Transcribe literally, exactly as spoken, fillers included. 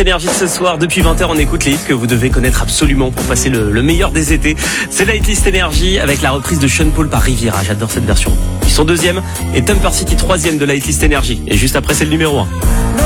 Énergie de ce soir. Depuis vingt heures, on écoute les hits que vous devez connaître absolument pour passer le, le meilleur des étés. C'est la Hitlist Énergie avec la reprise de Sean Paul par Riviera. J'adore cette version. Ils sont deuxième et Temper City troisième de la Hitlist Énergie. Et juste après, c'est le numéro un.